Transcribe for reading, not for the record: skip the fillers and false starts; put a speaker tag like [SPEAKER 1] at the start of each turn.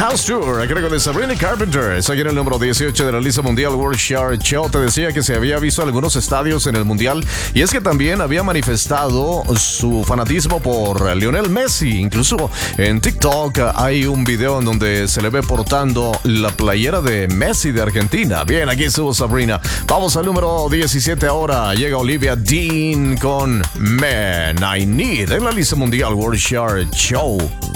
[SPEAKER 1] House Tour, a cargo de Sabrina Carpenter. Es aquí en el número 18 de la lista mundial World Chart Show. Te decía que se había visto algunos estadios en el mundial, y es que también había manifestado su fanatismo por Lionel Messi. Incluso en TikTok hay un video en donde se le ve portando la playera de Messi de Argentina. Bien, aquí estuvo Sabrina. Vamos al número 17 ahora. Llega Olivia Dean con Man I Need en la lista mundial World Chart Show.